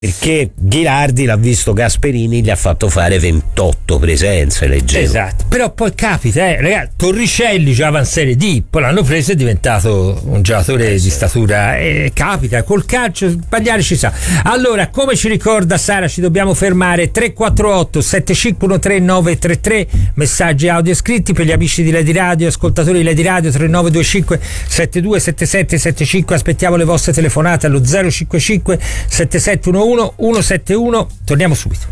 perché Ghilardi l'ha visto Gasperini, gli ha fatto fare 28 presenze, leggevo. Esatto, però poi capita, ragazzi, Torricelli giocava in Serie D, poi l'hanno preso e è diventato un giocatore di statura, capita, col calcio sbagliare ci sa. Allora, come ci ricorda Sara, ci dobbiamo fermare. 348 7513 933, messaggi audio scritti per gli amici di Lady Radio, ascoltatori di Lady Radio, 3925 727775. Aspettiamo le vostre telefonate allo 055 7711 171. Torniamo subito.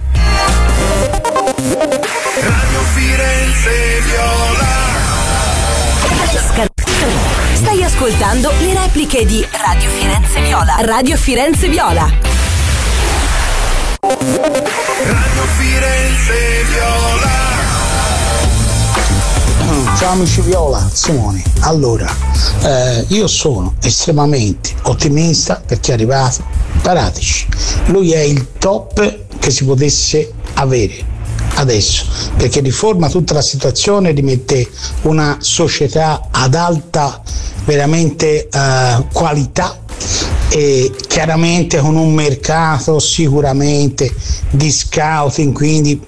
Radio Firenze Viola. Stai ascoltando le repliche di Radio Firenze Viola. Radio Firenze Viola. Radio Firenze Viola. Ciao amici Viola, Simone. Allora, io sono estremamente ottimista perché è arrivato Paratici. Lui è il top che si potesse avere adesso, perché riforma tutta la situazione, rimette una società ad alta veramente qualità, e chiaramente con un mercato sicuramente di scouting, quindi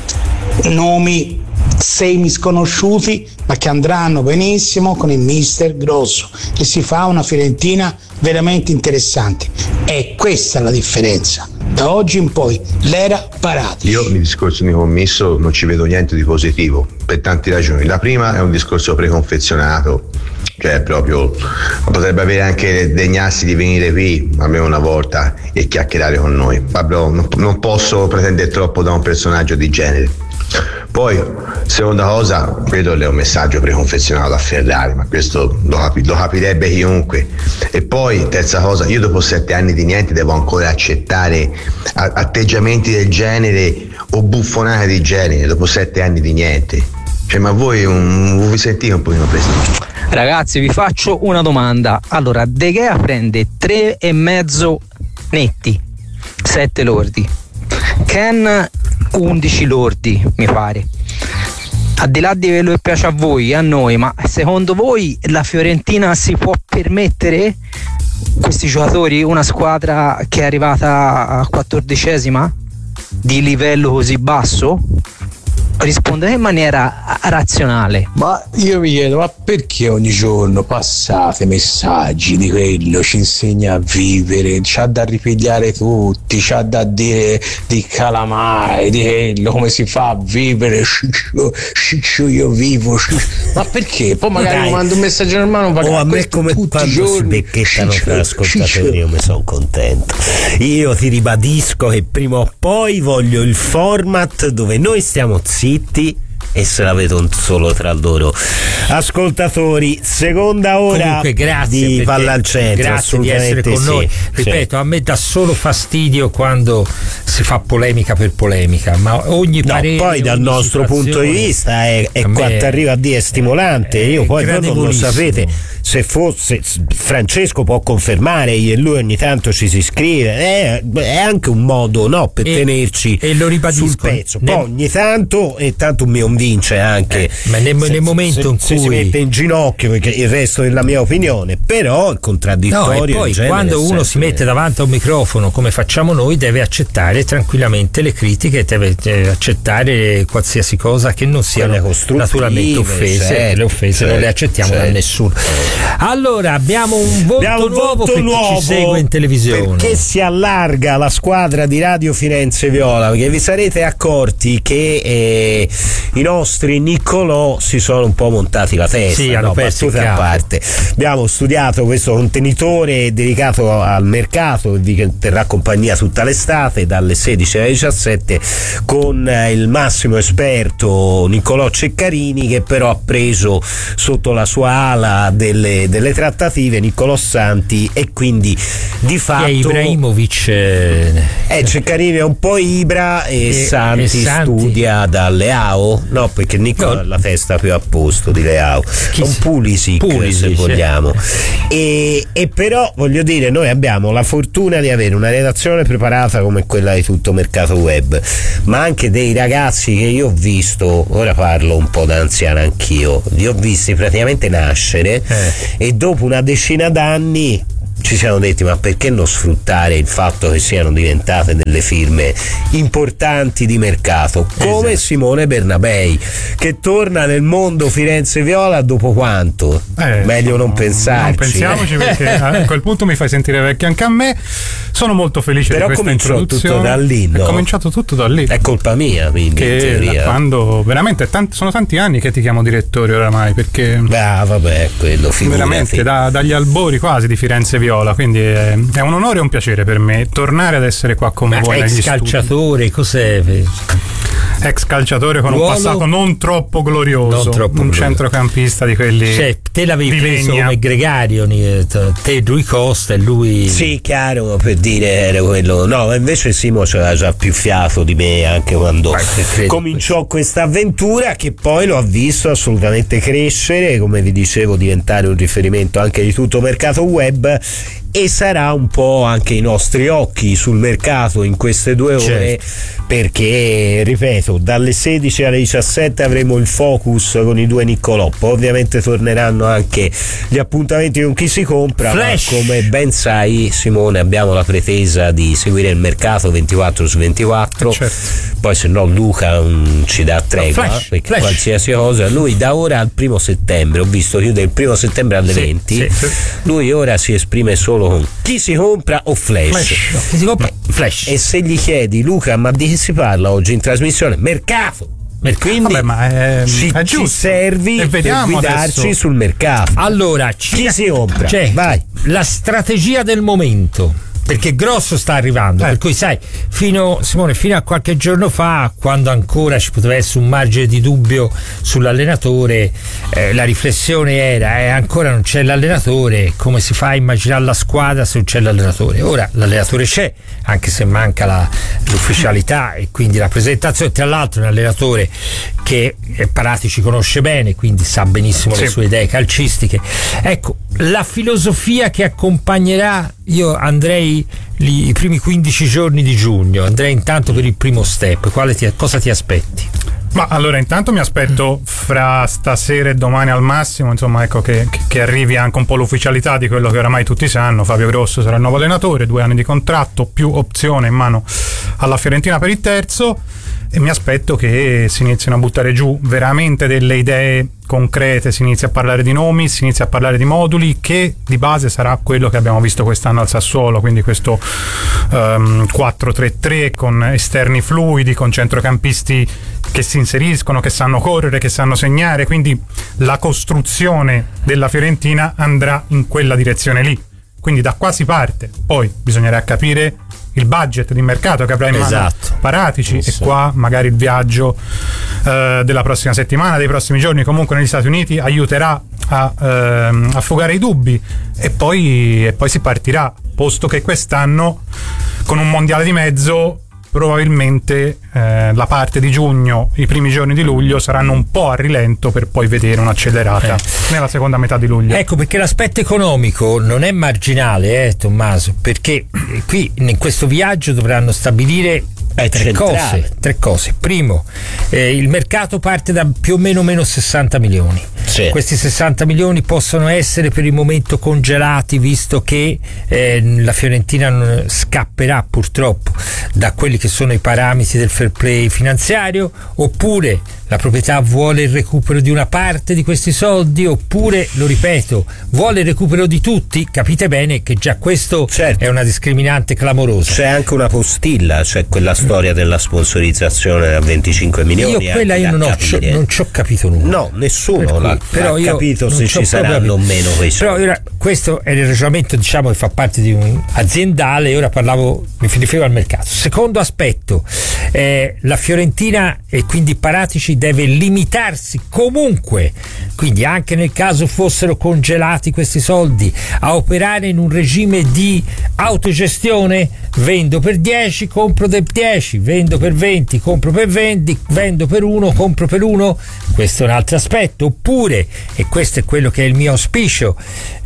nomi semi sconosciuti ma che andranno benissimo con il mister Grosso, e si fa una Fiorentina veramente interessante. È questa la differenza. Da oggi in poi l'era Paratici. Io nei discorsi di commesso non ci vedo niente di positivo per tante ragioni. La prima è un discorso preconfezionato, cioè proprio potrebbe avere anche degnarsi di venire qui almeno una volta e chiacchierare con noi. Però non posso pretendere troppo da un personaggio di genere. Poi, seconda cosa, vedo è un messaggio preconfezionato da Ferrari, ma questo lo capirebbe chiunque. E poi, terza cosa, io dopo 7 anni di niente devo ancora accettare atteggiamenti del genere o buffonate di genere dopo 7 anni di niente. Cioè, ma voi vi sentite un pochino presi? Ragazzi, vi faccio una domanda. Allora, De Gea prende 3,5 netti, 7 lordi. Ken 11 lordi, mi pare. Al di là di quello che piace a voi, a noi, ma secondo voi la Fiorentina si può permettere questi giocatori, una squadra che è arrivata a 14ª di livello così basso? Rispondete in maniera razionale. Ma io mi chiedo, ma perché ogni giorno passate messaggi di quello, ci insegna a vivere, c'ha da ripigliare tutti, c'ha da dire di calamai, di quello, come si fa a vivere, ciccio io vivo, ma perché? Poi magari mi mando un messaggio normale, a me come quando si becchettano tra ascoltatori io mi sono contento. Io ti ribadisco che prima o poi voglio il format dove noi stiamo zitti e se la vedo solo tra loro ascoltatori. Seconda ora. Comunque, grazie di Palla al Centro, grazie di essere con noi. Ripeto, a me dà solo fastidio quando si fa polemica per polemica, ma ogni parere, poi dal nostro punto di vista è quanto arriva a dire stimolante. Io poi voi non lo sapete, se fosse Francesco può confermare, io e lui ogni tanto ci si scrive, è anche un modo per tenerci e lo ribadisco, sul pezzo. Poi ogni tanto mi convince anche, ma nel momento in cui si mette in ginocchio, perché il resto della mia opinione, però è contraddittorio. E poi quando uno si mette davanti a un microfono come facciamo noi, deve accettare tranquillamente le critiche, deve accettare qualsiasi cosa che non sia naturalmente offese. Le offese non le accettiamo da nessuno. Allora abbiamo un volto nuovo per chi ci segue in televisione, perché si allarga la squadra di Radio Firenze Viola, perché vi sarete accorti che i nostri Niccolò si sono un po' montati la testa, hanno perso battute a parte. Abbiamo studiato questo contenitore dedicato al mercato che terrà compagnia tutta l'estate dalle 16 alle 17 con il massimo esperto Niccolò Ceccarini, che però ha preso sotto la sua ala delle trattative Niccolò Santi, e quindi di fatto Ibrahimovic Ceccarini è un po' Ibra e Santi studia da Leao, perché Niccolò ha la testa più a posto di Leao, un Pulisic se vogliamo, e però voglio dire, noi abbiamo la fortuna di avere una redazione preparata come quella di Tutto Mercato Web, ma anche dei ragazzi che io ho visto, ora parlo un po' da anziano anch'io, li ho visti praticamente nascere e dopo una decina d'anni ci siamo detti: ma perché non sfruttare il fatto che siano diventate delle firme importanti di mercato, come esatto. Simone Bernabei, che torna nel mondo Firenze Viola dopo quanto? Meglio non pensarci. Non pensiamoci, perché a quel punto mi fai sentire vecchio anche a me. Sono molto felice però di questa introduzione. Tutto da lì, no? È cominciato tutto da lì. È colpa mia, quindi, che in teoria. Quando veramente sono tanti anni che ti chiamo direttore oramai, perché vabbè, quello veramente dagli albori quasi di Firenze Viola, quindi è un onore e un piacere per me tornare ad essere qua con voi. Ex calciatore, cos'è? Ex calciatore con un passato non troppo glorioso, un centrocampista di quelli. Cioè, te l'avevi preso come gregario, te Rui Costa e lui. Sì, chiaro, per dire era quello. No, invece Simo c'era già più fiato di me anche quando cominciò questa avventura, che poi lo ha visto assolutamente crescere, come vi dicevo, diventare un riferimento anche di tutto mercato web, e sarà un po' anche i nostri occhi sul mercato in queste 2 ore, certo. Perché, ripeto, dalle 16 alle 17 avremo il focus con i 2 Niccolò. Ovviamente torneranno anche gli appuntamenti con chi si compra. Flash. Ma come ben sai, Simone, abbiamo la pretesa di seguire il mercato 24/24, certo. Poi se no Luca ci dà tregua, perché qualsiasi cosa, lui da ora al 1 settembre, ho visto chiudere il 1 settembre alle 20, sì. Lui ora si esprime solo con chi si compra o Flash. Chi si compra? Flash. E se gli chiedi: Luca, ma di che si parla oggi in trasmissione? Mercato. Quindi ci servi per guidarci adesso sul mercato. Allora, chi si compra? Vai. La strategia del momento, perché grosso sta arrivando, per cui sai, Simone, fino a qualche giorno fa, quando ancora ci poteva essere un margine di dubbio sull'allenatore, la riflessione era ancora non c'è l'allenatore, come si fa a immaginare la squadra se non c'è l'allenatore? Ora l'allenatore c'è, anche se manca l'ufficialità e quindi la presentazione. Tra l'altro un allenatore che Parati ci conosce bene, quindi sa benissimo le sue idee calcistiche. Ecco, la filosofia che accompagnerà, io andrei i primi 15 giorni di giugno, andrei intanto per il primo step. Cosa ti aspetti? Ma allora, intanto mi aspetto fra stasera e domani al massimo, insomma, ecco, che arrivi anche un po' l'ufficialità di quello che oramai tutti sanno: Fabio Grosso sarà il nuovo allenatore, 2 anni di contratto più opzione in mano alla Fiorentina per il terzo, e mi aspetto che si iniziano a buttare giù veramente delle idee concrete, si inizia a parlare di nomi, si inizia a parlare di moduli, che di base sarà quello che abbiamo visto quest'anno al Sassuolo, quindi questo 4-3-3 con esterni fluidi, con centrocampisti che si inseriscono, che sanno correre, che sanno segnare, quindi la costruzione della Fiorentina andrà in quella direzione lì, quindi da qua si parte. Poi bisognerà capire il budget di mercato che avrà in mano Paratici, e qua magari il viaggio della prossima settimana, dei prossimi giorni comunque negli Stati Uniti aiuterà a fugare i dubbi, e poi si partirà, posto che quest'anno con un mondiale di mezzo probabilmente la parte di giugno, i primi giorni di luglio saranno un po' a rilento, per poi vedere un'accelerata nella seconda metà di luglio. Ecco perché l'aspetto economico non è marginale, Tommaso, perché qui in questo viaggio dovranno stabilire tre cose. Primo, il mercato parte da più o meno 60 milioni. Sì. Questi 60 milioni possono essere per il momento congelati, visto che la Fiorentina scapperà purtroppo da quelli che sono i parametri del fair play finanziario, oppure la proprietà vuole il recupero di una parte di questi soldi, oppure, lo ripeto, vuole il recupero di tutti. Capite bene che già questo è una discriminante clamorosa. C'è anche una postilla, c'è quella storia della sponsorizzazione a 25 milioni. Io non ci ho capito nulla. No, nessuno l'ha capito se ci saranno o meno quei soldi. Però questo è il ragionamento, diciamo, che fa parte di un aziendale, e ora mi riferivo al mercato. Secondo aspetto, la Fiorentina, e quindi Paratici, deve limitarsi comunque, quindi anche nel caso fossero congelati questi soldi, a operare in un regime di autogestione. Vendo per 10, compro per 10, vendo per 20, compro per 20, vendo per 1, compro per 1. Questo è un altro aspetto. Oppure, e questo è quello che è il mio auspicio,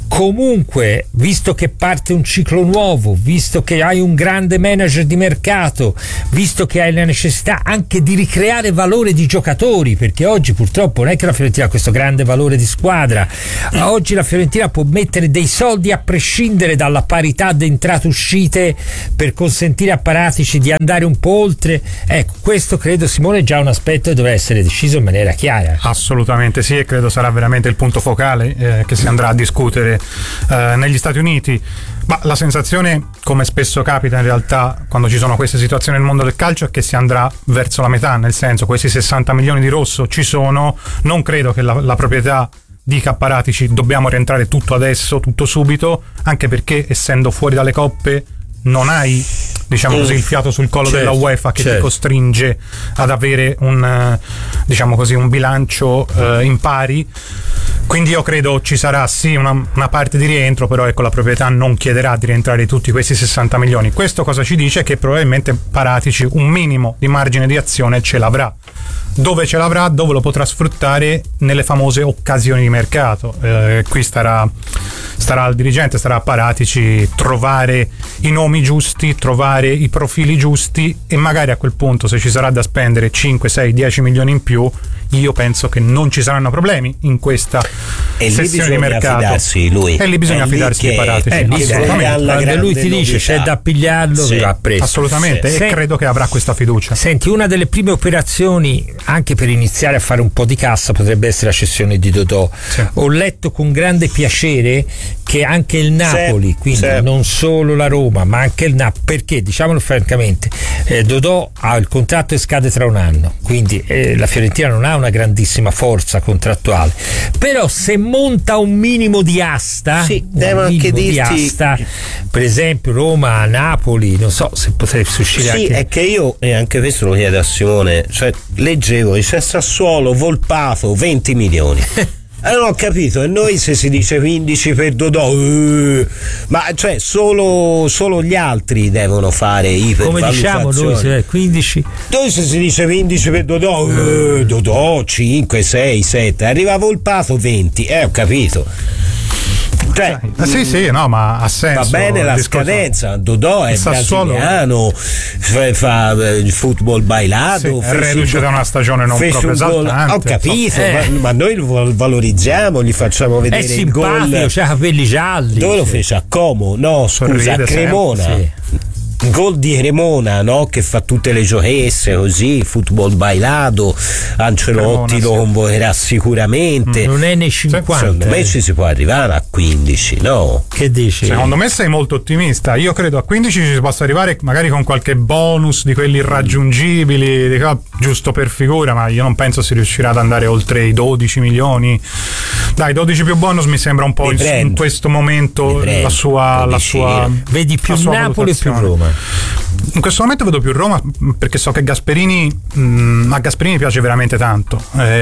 comunque, visto che parte un ciclo nuovo, visto che hai un grande manager di mercato, visto che hai la necessità anche di ricreare valore di giocatori, perché oggi purtroppo non è che la Fiorentina ha questo grande valore di squadra, oggi la Fiorentina può mettere dei soldi a prescindere dalla parità di entrate-uscite per consentire a Paratici di andare un po' oltre. Ecco, questo credo, Simone, è già un aspetto che dovrà essere deciso in maniera chiara. Assolutamente sì, e credo sarà veramente il punto focale che si andrà a discutere negli Stati Uniti. Ma la sensazione, come spesso capita in realtà quando ci sono queste situazioni nel mondo del calcio, è che si andrà verso la metà, nel senso, questi 60 milioni di rosso ci sono, non credo che la proprietà dica a Paratici dobbiamo rientrare tutto adesso, tutto subito, anche perché essendo fuori dalle coppe non hai, diciamo così, il fiato sul collo della UEFA che ti costringe ad avere un, diciamo così, un bilancio in pari. Quindi io credo ci sarà sì una parte di rientro, però ecco, la proprietà non chiederà di rientrare tutti questi 60 milioni. Questo cosa ci dice? Che probabilmente Paratici un minimo di margine di azione ce l'avrà. Dove ce l'avrà? Dove lo potrà sfruttare? Nelle famose occasioni di mercato. Qui starà al dirigente, starà a Paratici trovare i nomi giusti, trovare i profili giusti, e magari a quel punto, se ci sarà da spendere 5, 6, 10 milioni in più, io penso che non ci saranno problemi in questa sessione di mercato. E lì bisogna fidarsi di Paratici. Quando lui ti dice c'è da pigliarlo, va preso. Assolutamente, e credo che avrà questa fiducia. Senti, una delle prime operazioni, anche per iniziare a fare un po' di cassa, potrebbe essere la cessione di Dodò. Ho letto con grande piacere che anche il Napoli, quindi non solo la Roma, ma anche il Napoli, perché, diciamolo francamente, Dodò ha il contratto e scade tra un anno, quindi la Fiorentina non ha una grandissima forza contrattuale, però se monta un minimo di asta, devo anche dirti, per esempio Roma, Napoli, non so se potrebbe uscire anche. È che io, e anche questo lo chiedo a Simone, cioè leggevo il Sassuolo Volpato 20 milioni. Non ho capito, e noi se si dice 15 per Dodò, ma cioè solo gli altri devono fare ipervalutazioni. Come diciamo noi, 15. Noi se si dice 15 per Dodò 5, 6, 7, arriva Volpato 20, ho capito. Cioè, sì, no, ma ha senso. Va bene la scadenza. Dodò è brasiliano, fa il football bailato, è reduce da una stagione non proprio esaltante. Ho capito, ma noi lo valorizziamo, gli facciamo vedere il gol. C'ha capelli gialli. Dove lo fece? A Como? No, scusa, a Cremona. Gol di Cremona, no? Che fa tutte le giochesse così, football bailato. Ancelotti lo convocherà sicuramente. Non è nei 50. Secondo me ci si può arrivare a 15, no? Che dici? Secondo me sei molto ottimista. Io credo a 15 ci si possa arrivare, magari con qualche bonus di quelli irraggiungibili, giusto per figura, ma io non penso si riuscirà ad andare oltre i 12 milioni. Dai, 12 più bonus mi sembra un po' in questo momento la sua vedi più Napoli e più Roma. In questo momento vedo più Roma, perché so che Gasperini a Gasperini piace veramente tanto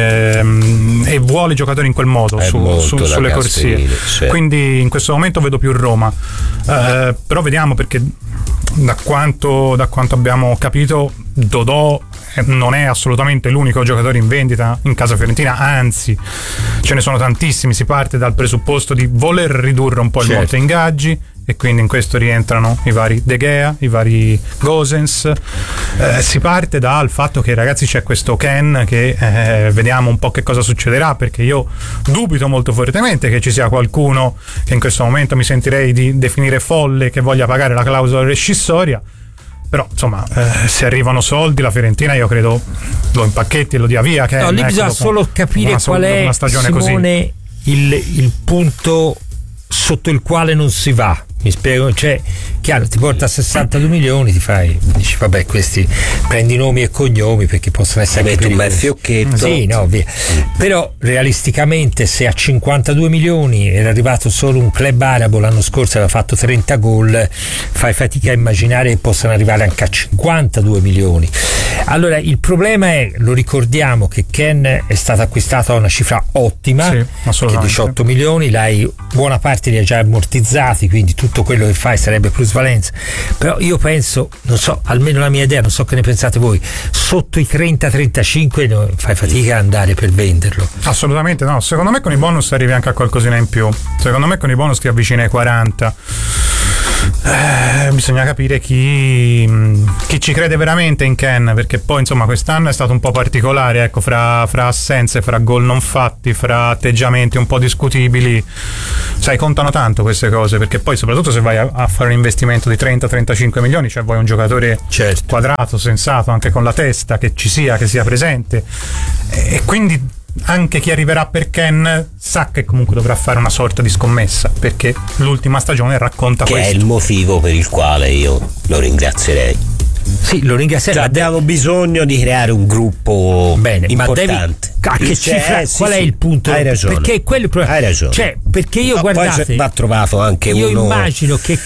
e vuole giocatori in quel modo sulle corsie, quindi in questo momento vedo più Roma, però vediamo, perché da quanto abbiamo capito Dodò non è assolutamente l'unico giocatore in vendita in casa fiorentina, anzi ce ne sono tantissimi. Si parte dal presupposto di voler ridurre un po' il monte ingaggi, e quindi in questo rientrano i vari De Gea, i vari Gosens. Si parte dal fatto che, ragazzi, c'è questo Ken che vediamo un po' che cosa succederà, perché io dubito molto fortemente che ci sia qualcuno che in questo momento mi sentirei di definire folle che voglia pagare la clausola rescissoria. Però insomma, se arrivano soldi, la Fiorentina io credo lo impacchetti e lo dia via. No, lì bisogna solo capire qual è, una stagione Simone, il punto sotto il quale non si va. Mi spiego, cioè, chiaro, ti porta a 62 milioni, dici vabbè, questi prendi nomi e cognomi perché possono essere anche un bel fiocchetto. Sì, no, via. Però realisticamente, se a 52 milioni era arrivato solo un club arabo l'anno scorso, aveva fatto 30 gol, fai fatica a immaginare che possano arrivare anche a 52 milioni. Allora il problema è, lo ricordiamo, che Ken è stato acquistato a una cifra ottima, che 18 milioni, buona parte li ha già ammortizzati, quindi tutto quello che fai sarebbe plus plusvalenza. Però io penso, non so, almeno la mia idea, non so che ne pensate voi, sotto i 30-35 fai fatica ad andare per venderlo. Assolutamente no, secondo me con i bonus arrivi anche a qualcosina in più, secondo me con i bonus ti avvicini ai 40. Bisogna capire chi ci crede veramente in Ken, perché poi insomma quest'anno è stato un po' particolare, ecco, fra assenze, fra gol non fatti, fra atteggiamenti un po' discutibili, sai, contano tanto queste cose, perché poi soprattutto se vai a fare un investimento di 30-35 milioni, cioè vuoi un giocatore quadrato, sensato, anche con la testa, che sia presente, e quindi anche chi arriverà per Ken sa che comunque dovrà fare una sorta di scommessa, perché l'ultima stagione racconta che questo. È il motivo per il quale io lo ringrazierei. Sì, lo ringrazierei. Abbiamo bisogno di creare un gruppo importante. Ma devi, qual è il punto? Hai ragione. Perché quello hai ragione. Cioè, perché io guardate, poi va trovato anche io uno. Io immagino che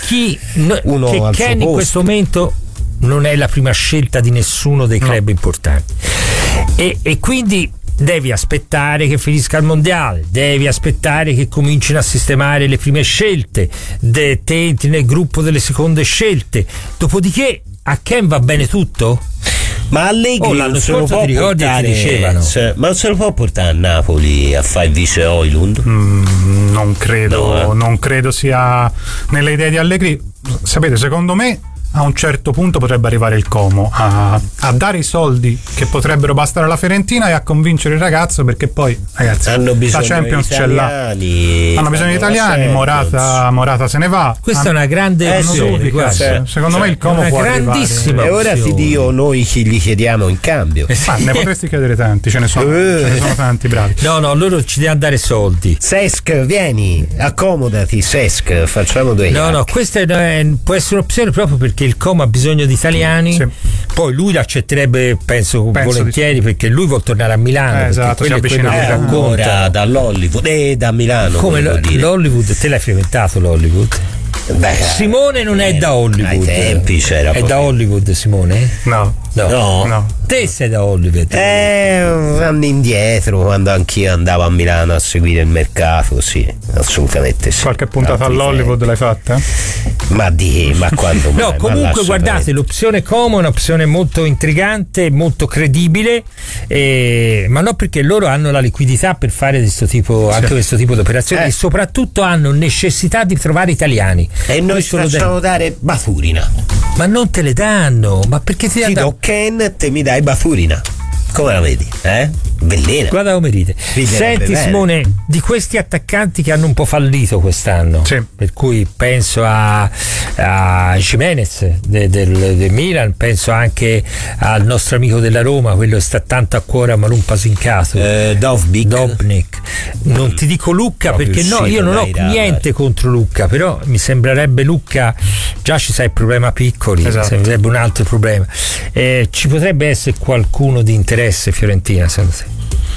Ken in questo momento non è la prima scelta di nessuno dei club importanti. E quindi devi aspettare che finisca il mondiale, devi aspettare che comincino a sistemare le prime scelte, te entri nel gruppo delle seconde scelte, dopodiché a Ken va bene tutto? Ma Allegri l'anno scorso ti ricordi che dicevano? Ma non se lo può portare a Napoli a fare il vice Højlund? Non credo sia nelle idee di Allegri. Sapete, secondo me a un certo punto potrebbe arrivare il Como a dare i soldi che potrebbero bastare alla Fiorentina e a convincere il ragazzo, perché poi ragazzi hanno bisogno la Champions di ce l'ha, hanno bisogno di italiani, Morata se ne va. Questa è una grande opzione, secondo me il Como può grandissima arrivare. E ora ti dico noi chi gli chiediamo in cambio. Ne potresti chiedere tanti, ce ne sono tanti bravi. No, loro ci devono dare soldi. Cesc, vieni, accomodati Cesc, facciamo due. No, questa può essere un'opzione proprio perché il Como ha bisogno di italiani, poi lui l'accetterebbe penso volentieri, perché lui vuol tornare a Milano, esatto, si avvicina ancora dall'Hollywood e da Milano. Come l'Hollywood, te l'hai frequentato l'Hollywood? Beh, Simone non è da Hollywood. Ai tempi c'era. È da Hollywood Simone? No. Te sei da Hollywood. Anni indietro, quando anch'io andavo a Milano a seguire il mercato, sì, assolutamente sì. Qualche puntata all'Hollywood l'hai fatta? Ma quando mai? No, comunque guardate, l'opzione Como è un'opzione molto intrigante, molto credibile, ma no, perché loro hanno la liquidità per fare questo tipo, anche questo tipo di operazioni, e soprattutto hanno necessità di trovare italiani. E noi ci facciamo dare Baturina. Ma non te le danno, ma perché ti do Ken, te mi dai Baturina. Come la vedi? Bellina. Guarda come ride. Senti Simone, di questi attaccanti che hanno un po' fallito quest'anno, per cui penso a Jimenez del Milan, penso anche al nostro amico della Roma, quello che sta tanto a cuore a Malum Pasincato, Dovnik. Non ti dico Lucca perché no, io non ho niente contro Lucca, però mi sembrerebbe Lucca, già ci sai il problema piccoli, sembrerebbe un altro problema. Ci potrebbe essere qualcuno di interesse Fiorentina secondo te?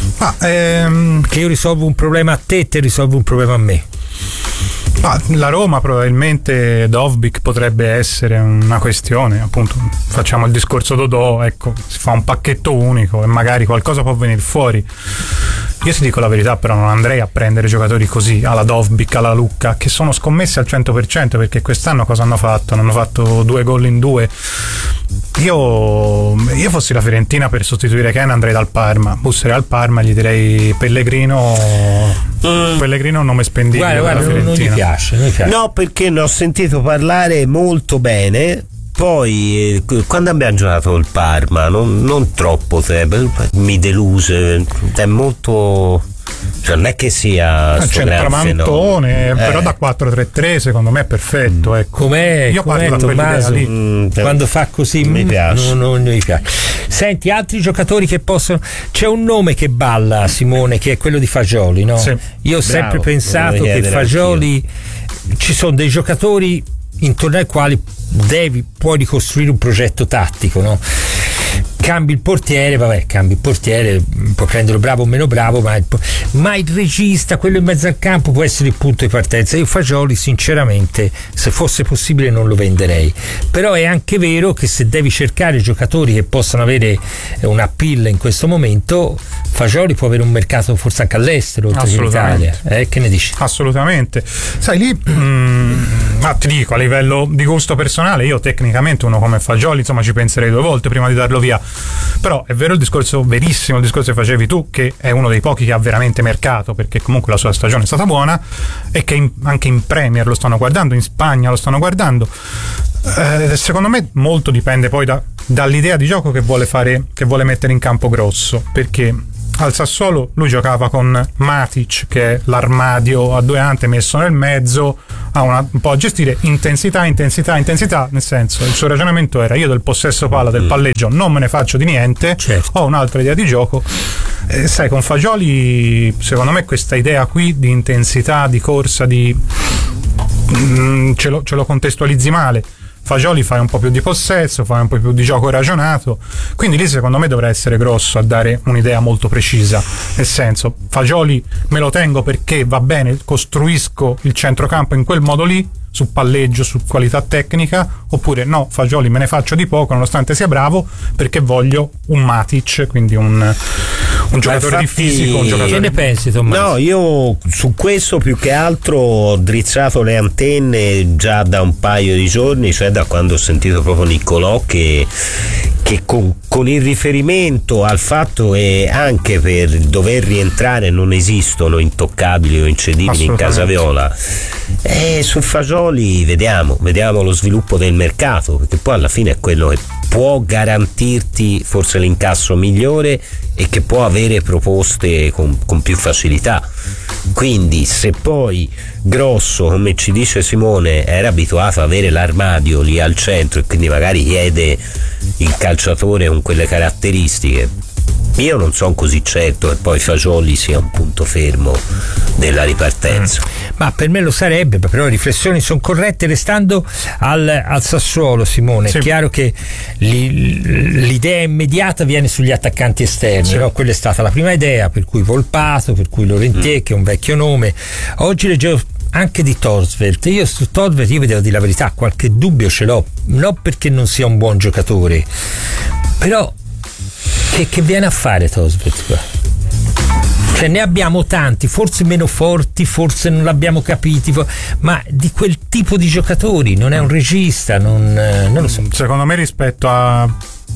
Che io risolvo un problema a te risolvo un problema a me. La Roma probabilmente Dovbyk potrebbe essere una questione, appunto facciamo il discorso Dodò, ecco, si fa un pacchetto unico e magari qualcosa può venire fuori. Io ti dico la verità, però non andrei a prendere giocatori così alla Dovbyk, alla Lucca, che sono scommessi al 100%, perché quest'anno cosa hanno fatto? Hanno fatto 2 gol in 2. Io fossi la Fiorentina, per sostituire Ken andrei dal Parma, busserei al Parma e gli direi Pellegrino è un nome spendibile. Guarda, non mi piace. No, perché ne ho sentito parlare molto bene. Poi quando abbiamo giocato il Parma non troppo mi deluse, è molto, cioè non è che sia centramantone, però da 4-3-3 secondo me è perfetto, ecco. Io parto da Tommaso, lì. quando fa così mi piace. Non mi piace. Senti, altri giocatori che possono, c'è un nome che balla Simone, che è quello di Fagioli, no? Io ho sempre pensato che Fagioli, ci sono dei giocatori intorno ai quali puoi ricostruire un progetto tattico, no? cambi il portiere, puoi prenderlo bravo o meno bravo, ma il regista, quello in mezzo al campo, può essere il punto di partenza. Io Fagioli sinceramente, se fosse possibile, non lo venderei, però è anche vero che se devi cercare giocatori che possano avere una appeal in questo momento, Fagioli può avere un mercato forse anche all'estero oltre che in Italia. Che ne dici? Assolutamente. Sai, lì ma ti dico, a livello di gusto personale, io tecnicamente uno come Fagioli insomma ci penserei 2 volte prima di darlo via. Però è vero il discorso, verissimo il discorso che facevi tu, che è uno dei pochi che ha veramente mercato, perché comunque la sua stagione è stata buona e che anche in Premier lo stanno guardando, in Spagna lo stanno guardando. Secondo me molto dipende poi dall'idea di gioco che vuole fare, che vuole mettere in campo Grosso, perché al Sassuolo lui giocava con Matic, che è l'armadio a 2 ante messo nel mezzo, ha un po' a gestire intensità, nel senso, il suo ragionamento era: io del possesso palla, del palleggio non me ne faccio di niente, certo, ho un'altra idea di gioco. Sai, con Fagioli secondo me questa idea qui di intensità, di corsa, ce lo contestualizzi male. Fagioli fa un po' più di possesso, fa un po' più di gioco ragionato, quindi lì secondo me dovrà essere Grosso a dare un'idea molto precisa, nel senso, Fagioli me lo tengo perché va bene, costruisco il centrocampo in quel modo lì, su palleggio, su qualità tecnica, oppure no, Fagioli me ne faccio di poco nonostante sia bravo, perché voglio un Matic, quindi un giocatore di fisico, un giocatore. Che ne pensi, Tommaso? No, io su questo più che altro ho drizzato le antenne già da un paio di giorni, cioè da quando ho sentito proprio Niccolò che con il riferimento al fatto e anche per dover rientrare non esistono intoccabili o incedibili in casa Viola. Su Fagioli vediamo lo sviluppo del mercato, perché poi alla fine è quello che può garantirti forse l'incasso migliore e che può avere proposte con più facilità. Quindi se poi Grosso, come ci dice Simone, era abituato ad avere l'armadio lì al centro e quindi magari chiede il calciatore con quelle caratteristiche, io non sono così certo che poi Fagioli sia un punto fermo della ripartenza. Ma per me lo sarebbe, però le riflessioni sono corrette. Restando al Sassuolo, Simone, sì, è chiaro che l'idea immediata viene sugli attaccanti esterni, sì, no? Quella è stata la prima idea, per cui Volpato, per cui Laurentier, che è un vecchio nome. Oggi leggevo anche di Thorstvedt. Io su Thorstvedt, io vedevo, di la verità, qualche dubbio ce l'ho, non perché non sia un buon giocatore, però che viene a fare Thorstvedt qua? Cioè, ne abbiamo tanti, forse meno forti, forse non l'abbiamo capiti, ma di quel tipo di giocatori, non è un regista, non lo so. Secondo me rispetto a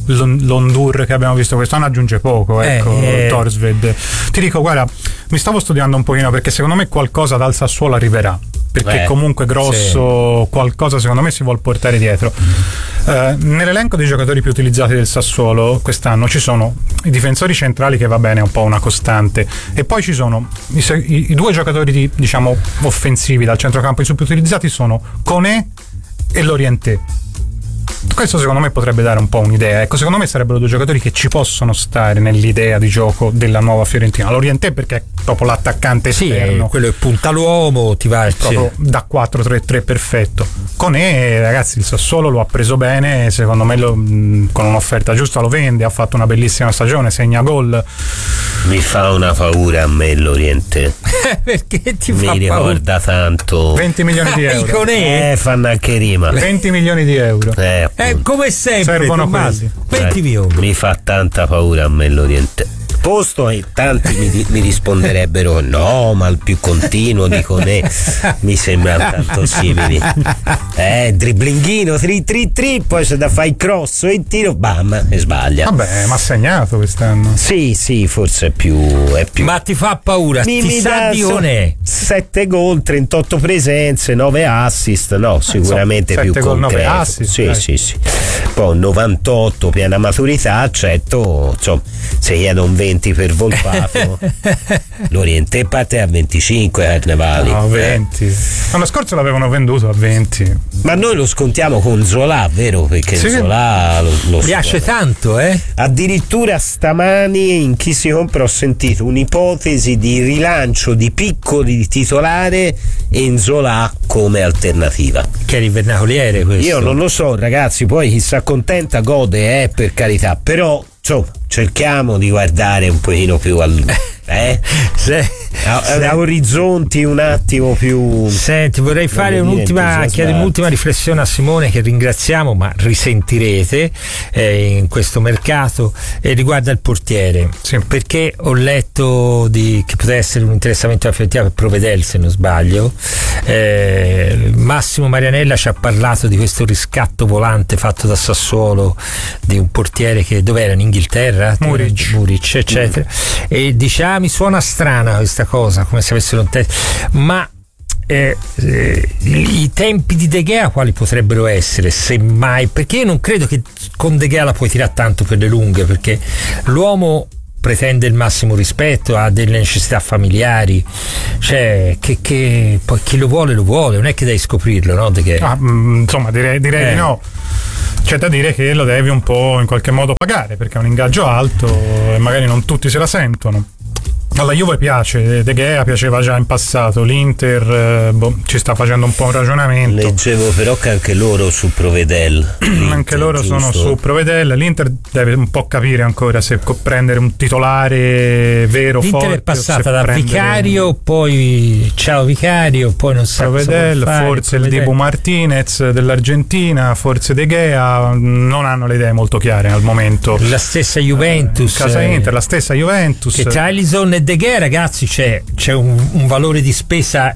l'Hondur che abbiamo visto quest'anno aggiunge poco, Thorstvedt. Ti dico, guarda, mi stavo studiando un pochino, perché secondo me qualcosa dal Sassuolo arriverà, perché comunque Grosso, sì, qualcosa secondo me si vuol portare dietro. Nell'elenco dei giocatori più utilizzati del Sassuolo quest'anno ci sono i difensori centrali, che va bene, è un po' una costante, e poi ci sono i 2 giocatori diciamo offensivi dal centrocampo. I più utilizzati sono Koné e Laurentier. Questo secondo me potrebbe dare un po' un'idea. Ecco, secondo me sarebbero 2 giocatori che ci possono stare nell'idea di gioco della nuova Fiorentina. Laurentier perché è proprio l'attaccante esterno, sì, quello è punta l'uomo, ti va proprio da 4-3-3 perfetto. Koné, ragazzi, il Sassuolo lo ha preso bene, secondo me con un'offerta giusta lo vende, ha fatto una bellissima stagione, segna gol. Mi fa una paura a me Laurentier. Perché ti mi fa ricorda paura? Tanto 20 milioni di euro. Fanno anche rima. 20 milioni di euro. Come sempre, servono quasi 20 milioni. Mi fa tanta paura a me Laurentier. Posto e tanti mi risponderebbero no, ma il più continuo di Koné mi sembra tanto simili. Dribblingino, tri, poi c'è da fare il cross e il tiro, bam, e sbaglia. Vabbè, ma ha segnato quest'anno. Sì, forse è più. Ma ti fa paura, ti sa di Koné. 7 gol, 38 presenze, 9 assist, no, sicuramente più concreto. 9 assist, sì. Poi 98 piena maturità, certo, insomma, se chiedo un 20 per Volpato, Laurentier parte a 25 Carnevali. No, 20. L'anno scorso l'avevano venduto a 20. Ma noi lo scontiamo con Zola, vero? Perché sì, Zola lo piace tanto, Addirittura stamani in Chi si compra ho sentito un'ipotesi di rilancio di Piccoli di titolare e Zola come alternativa. Che è il vernacoliere questo? Io non lo so, ragazzi, poi chi si accontenta gode, per carità, però insomma, cerchiamo di guardare un pochino più a orizzonti un attimo più. Senti, vorrei fare chiedere un'ultima riflessione a Simone, che ringraziamo, ma risentirete in questo mercato, e riguarda il portiere. Sì. Perché ho letto che poteva essere un interessamento affettivo per Provedel, se non sbaglio. Massimo Marianella ci ha parlato di questo riscatto volante fatto da Sassuolo di un portiere che dov'era, in Inghilterra, Muric, eccetera, e dice mi suona strana questa cosa, come se avessero un test, ma i tempi di De Gea quali potrebbero essere, semmai? Perché io non credo che con De Gea la puoi tirare tanto per le lunghe, perché l'uomo pretende il massimo rispetto, ha delle necessità familiari, cioè che poi chi lo vuole, non è che devi scoprirlo, no? De Gea. Insomma, direi di no. C'è da dire che lo devi un po' in qualche modo pagare, perché è un ingaggio alto e magari non tutti se la sentono. Alla Juve piace, De Gea piaceva già in passato, l'Inter ci sta facendo un po' un ragionamento. Leggevo però che anche loro su Provedel. Anche loro sono su Provedel. L'Inter deve un po' capire ancora se prendere un titolare vero, l'Inter forte. L'Inter è passata da Vicario, poi ciao Vicario, poi non sa Provedel, forse il Dibu Martinez dell'Argentina, forse De Gea, non hanno le idee molto chiare al momento. La stessa Juventus, casa Inter, la stessa Juventus, che tra Alisson e De Gea, ragazzi, c'è un valore di spesa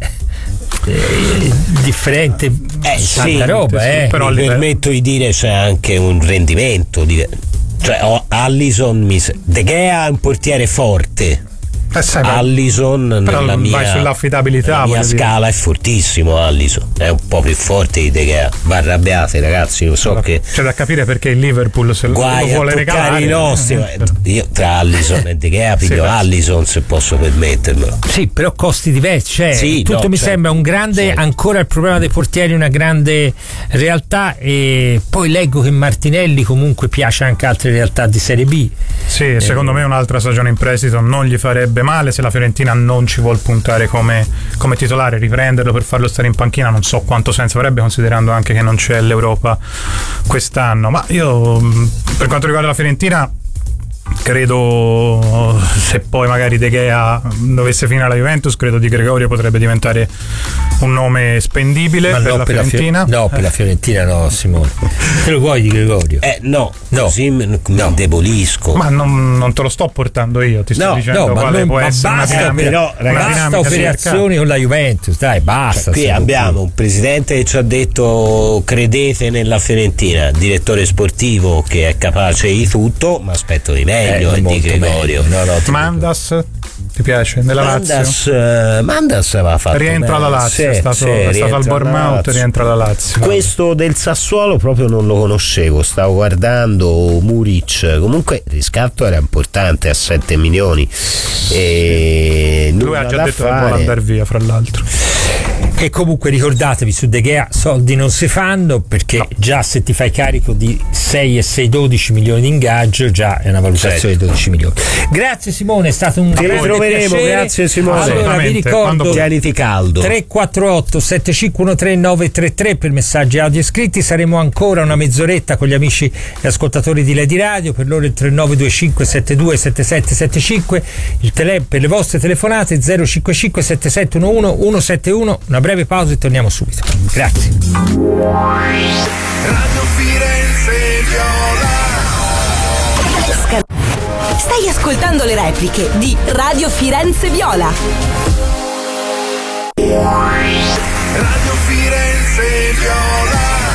differente, tanta roba, però mi permetto di dire c'è anche un rendimento cioè Alisson De Gea è un portiere forte, Alisson nella sull'affidabilità, mia scala è fortissimo. Alisson è un po' più forte di De Gea. Va arrabbiate, ragazzi, lo so che c'è da capire perché il Liverpool se lo vuole regalare. Io tra Alisson e De Gea piglio Alisson, se posso permettermelo. Sì, però costi diversi, tutto mi sembra un grande, ancora il problema dei portieri, una grande realtà. E poi leggo che Martinelli comunque piace anche altre realtà di Serie B. Sì, secondo me un'altra stagione in prestito non gli farebbe male, se la Fiorentina non ci vuol puntare come titolare, riprenderlo per farlo stare in panchina non so quanto senso avrebbe, considerando anche che non c'è l'Europa quest'anno. Ma io, per quanto riguarda la Fiorentina, credo, se poi magari De Gea dovesse finire alla Juventus, credo Di Gregorio potrebbe diventare un nome spendibile per la Fiorentina. Per la Fiorentina no, Simone. Te lo vuoi Di Gregorio? No, così mi indebolisco. Ma non te lo sto portando io, ti sto dicendo quale può essere basta operazioni con la Juventus, dai, basta. Qui abbiamo un presidente che ci ha detto credete nella Fiorentina, direttore sportivo che è capace di tutto, ma aspetto di meglio Di Gregorio. Mandas ti piace? Nella Lazio? Mandas aveva fatto rientra alla Lazio, è stato al Bournemouth, rientra alla Lazio. Questo del Sassuolo proprio non lo conoscevo, stavo guardando Muric, comunque il riscatto era importante, a 7 milioni e lui ha già detto che vuole andare via, fra l'altro. E comunque ricordatevi, su De Gea soldi non si fanno, perché già se ti fai carico di 6 e 6 12 milioni di ingaggio già è una valutazione di 12 milioni. Grazie Simone, è stato un grande piacere. Grazie Simone. Allora vi ricordo tieniti caldo 348 7513 933 per messaggi audio e scritti. Saremo ancora una mezz'oretta con gli amici e ascoltatori di Lady Radio, per loro il 3925 72 77 75, per le vostre telefonate 055 7711 171. Una breve pausa e torniamo subito. Grazie. Radio Firenze Viola. Stai ascoltando le repliche di Radio Firenze Viola. Radio Firenze Viola.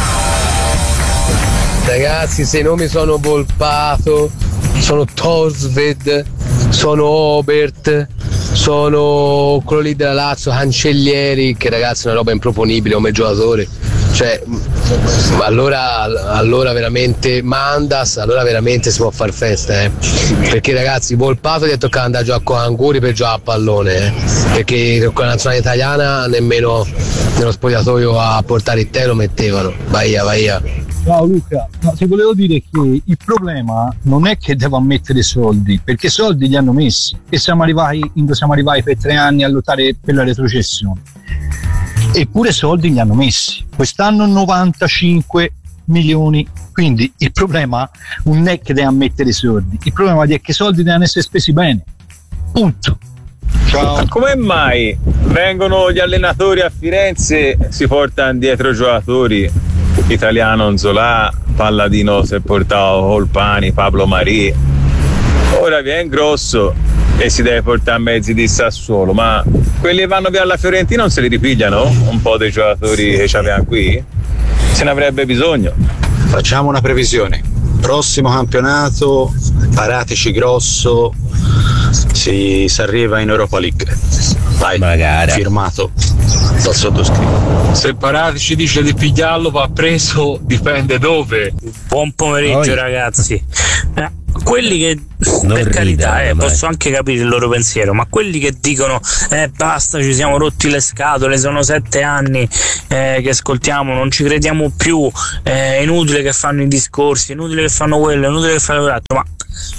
Ragazzi, se i nomi sono Volpato, sono Torsved, sono Obert, sono quello lì della Lazio, Cancellieri, che ragazzi è una roba improponibile come giocatore, cioè allora veramente Mandas, allora veramente si può far festa, perché ragazzi Volpato gli è toccato andare a giocare con Anguri per giocare a pallone, perché con la nazionale italiana nemmeno nello spogliatoio a portare il tè lo mettevano. Vai. Ciao Luca, ti volevo dire che il problema non è che devo ammettere soldi, perché soldi li hanno messi e siamo arrivati per 3 anni a lottare per la retrocessione, eppure soldi li hanno messi. Quest'anno 95 milioni. Quindi il problema non è che devono mettere i soldi, il problema è che i soldi devono essere spesi bene, punto. Ciao. Come mai vengono gli allenatori a Firenze, si portano dietro giocatori, Italiano Nzola, Palladino si è portato Olpani, Pablo Marì, ora viene Grosso e si deve portare a mezzi di Sassuolo, ma quelli che vanno via alla Fiorentina non se li ripigliano un po' dei giocatori che c'avevano qui? Se ne avrebbe bisogno. Facciamo una previsione: prossimo campionato Paratici Grosso, si arriva in Europa League. Vai, magari firmato dal sottoscritto. Se Paratici dice di pigliarlo va preso, dipende dove. Buon pomeriggio ragazzi. Quelli che non per carità posso anche capire il loro pensiero, ma quelli che dicono basta, ci siamo rotti le scatole, sono 7 anni che ascoltiamo, non ci crediamo più, è inutile che fanno i discorsi, è inutile che fanno quello, è inutile che fanno quell'altro. Ma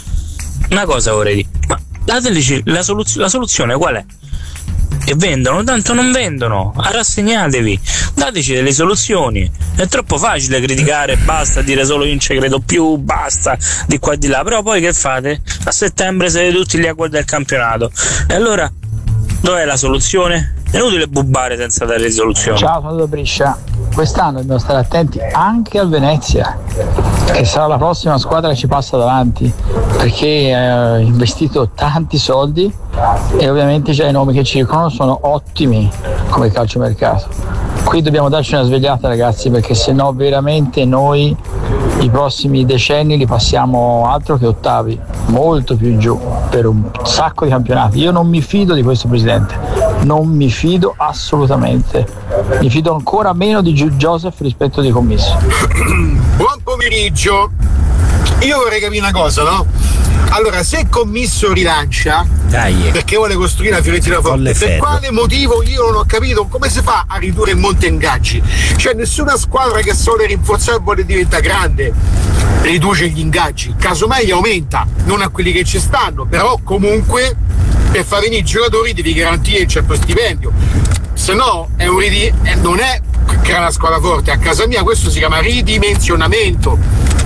una cosa vorrei dire, ma dateci la soluzione qual è? Che vendono, tanto non vendono, rassegnatevi, dateci delle soluzioni. È troppo facile criticare, basta dire solo io non ci credo più, basta di qua e di là, però poi che fate? A settembre siete tutti lì a guardare il campionato, e allora dov'è la soluzione? È inutile bubbare senza dare risoluzione. Ciao, sono da Brescia. Quest'anno dobbiamo stare attenti anche al Venezia, che sarà la prossima squadra che ci passa davanti, perché ha investito tanti soldi e ovviamente già i nomi che circolano sono ottimi come calciomercato. Qui dobbiamo darci una svegliata, ragazzi, perché sennò veramente noi i prossimi decenni li passiamo altro che ottavi, molto più giù per un sacco di campionati. Io non mi fido di questo presidente, non mi fido assolutamente, mi fido ancora meno di Joseph rispetto di Commisso. Buon pomeriggio, io vorrei capire una cosa, no? Allora, se Commisso rilancia perché vuole costruire la Fiorentina forte, per quale motivo io non ho capito come si fa a ridurre il monte ingaggi? Cioè nessuna squadra che vuole rinforzare vuole diventare grande riduce gli ingaggi, casomai li aumenta, non a quelli che ci stanno, però comunque per far venire i giocatori devi garantire un certo stipendio, se no è non è creare una squadra forte. A casa mia questo si chiama ridimensionamento.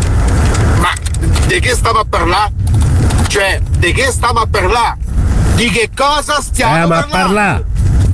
Ma di che stiamo a parlare? Cioè, di che stiamo a parlare? Di che cosa stiamo a parlare?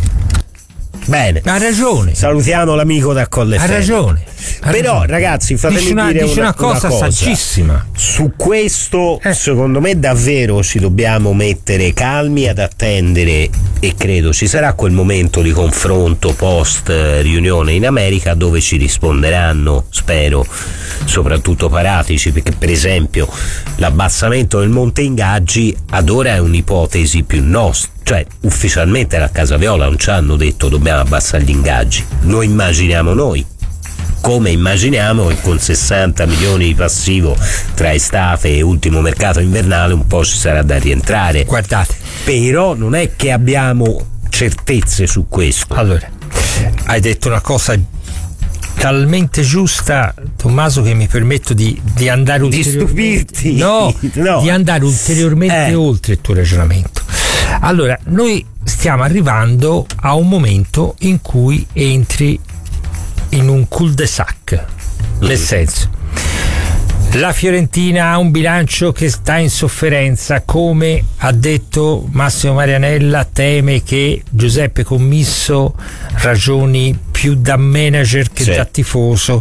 Bene, ha ragione. Salutiamo l'amico da Colleferro. Ha ragione. Però ragazzi, fatemi dire una cosa saggissima. Su questo secondo me davvero ci dobbiamo mettere calmi ad attendere, e credo ci sarà quel momento di confronto post riunione in America dove ci risponderanno, spero, soprattutto Paratici, perché per esempio l'abbassamento del monte ingaggi ad ora è un'ipotesi più nostra, cioè ufficialmente la Casa Viola non ci hanno detto dobbiamo abbassare gli ingaggi, lo immaginiamo noi, come immaginiamo che con 60 milioni di passivo tra estate e ultimo mercato invernale un po' ci sarà da rientrare. Guardate, però non è che abbiamo certezze su questo. Allora, hai detto una cosa talmente giusta, Tommaso, che mi permetto di andare ulteriormente di andare ulteriormente oltre il tuo ragionamento. Allora, noi stiamo arrivando a un momento in cui entri in un cul-de-sac, nel senso, la Fiorentina ha un bilancio che sta in sofferenza, come ha detto Massimo Marianella, teme che Giuseppe Commisso ragioni più da manager che da tifoso,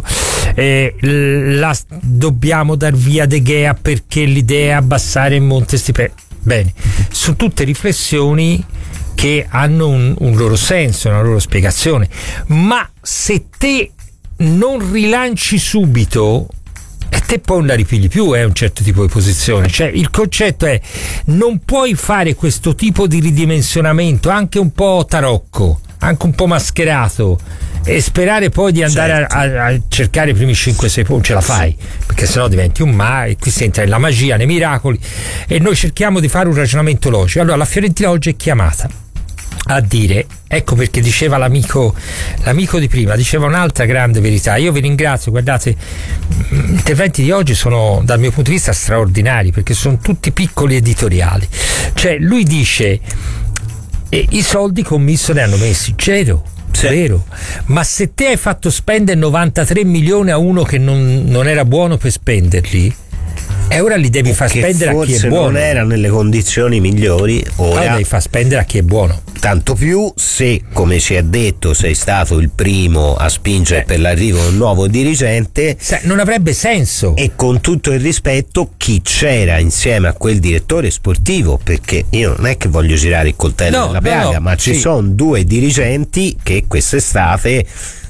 dobbiamo dar via De Gea perché l'idea è abbassare il monte stipendio. Bene, sono tutte riflessioni che hanno un loro senso, una loro spiegazione, ma se te non rilanci subito e te poi non la ripigli più, è un certo tipo di posizione. Cioè il concetto è: non puoi fare questo tipo di ridimensionamento anche un po' tarocco, anche un po' mascherato, e sperare poi di andare a cercare i primi 5-6 punti. Ce la fai, perché sennò diventi un e qui si entra nella magia, nei miracoli, e noi cerchiamo di fare un ragionamento logico. Allora la Fiorentina oggi è chiamata a dire, ecco perché diceva l'amico di prima, diceva un'altra grande verità. Io vi ringrazio, guardate, gli interventi di oggi sono dal mio punto di vista straordinari, perché sono tutti piccoli editoriali. Cioè lui dice i soldi Commisso ne hanno messi zero. vero? Ma se te hai fatto spendere 93 milioni a uno che non era buono per spenderli, e ora li devi far spendere a chi è buono. Non era nelle condizioni migliori, ora devi far spendere a chi è buono. Tanto più se, come si è detto, sei stato il primo a spingere per l'arrivo di un nuovo dirigente. Non avrebbe senso. E con tutto il rispetto, chi c'era insieme a quel direttore sportivo, perché io non è che voglio girare il coltello nella piaga, ma ci sono due dirigenti che quest'estate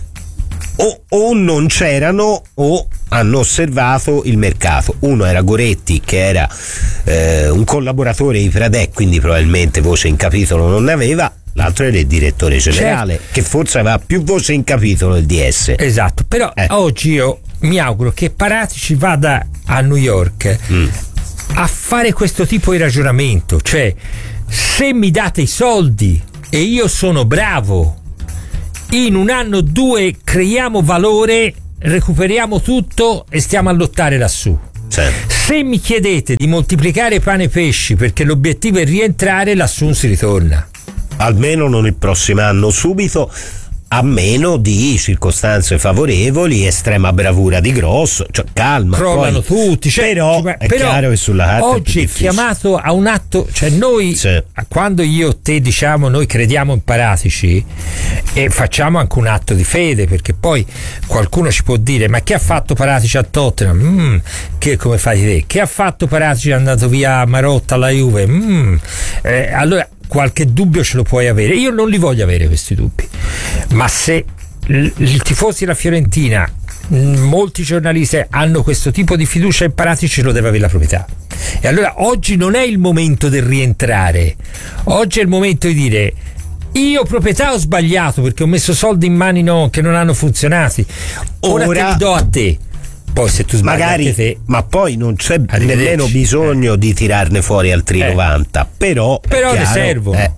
o non c'erano o hanno osservato il mercato. Uno era Goretti, che era un collaboratore di Pradè, quindi probabilmente voce in capitolo non ne aveva. L'altro era il direttore generale, che forse aveva più voce in capitolo del DS. Esatto, però oggi io mi auguro che Paratici vada a New York a fare questo tipo di ragionamento, cioè se mi date i soldi e io sono bravo, in un anno o due creiamo valore, recuperiamo tutto e stiamo a lottare lassù. Se mi chiedete di moltiplicare pane e pesci perché l'obiettivo è rientrare, lassù non si ritorna. Almeno non il prossimo anno subito, a meno di circostanze favorevoli, estrema bravura di Grosso, cioè calma, crollano tutti, però è chiaro che sulla carta oggi è chiamato a un atto, cioè noi quando io e te diciamo noi crediamo in Paratici e facciamo anche un atto di fede, perché poi qualcuno ci può dire ma che ha fatto Paratici a Tottenham? Che come fai te? Che ha fatto Paratici? È andato via Marotta alla Juve? Allora qualche dubbio ce lo puoi avere, io non li voglio avere questi dubbi, ma se i tifosi della Fiorentina, molti giornalisti hanno questo tipo di fiducia in Paratici, lo deve avere la proprietà. E allora oggi non è il momento del rientrare, oggi è il momento di dire io proprietà ho sbagliato perché ho messo soldi in mani che non hanno funzionati, ora te li do a te. Poi se tu sbagli magari te, ma poi non c'è nemmeno bisogno di tirarne fuori altri 90, però ne servono.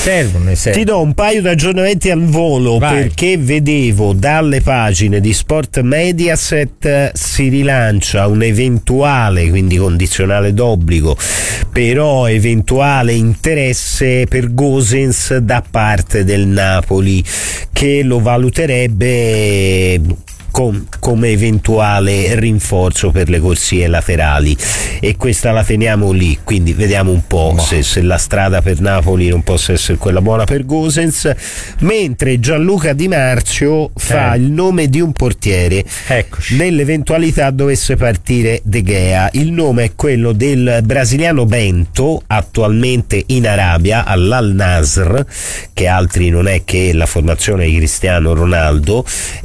Ti do un paio di aggiornamenti al volo. Vai. Perché vedevo dalle pagine di Sport Mediaset si rilancia un eventuale, quindi condizionale d'obbligo, però eventuale interesse per Gosens da parte del Napoli, che lo valuterebbe come eventuale rinforzo per le corsie laterali, e questa la teniamo lì, quindi vediamo un po' se la strada per Napoli non possa essere quella buona per Gosens. Mentre Gianluca Di Marzio fa il nome di un portiere. Eccoci. Nell'eventualità dovesse partire De Gea, il nome è quello del brasiliano Bento, attualmente in Arabia all'Al Nasr, che altri non è che la formazione di Cristiano Ronaldo,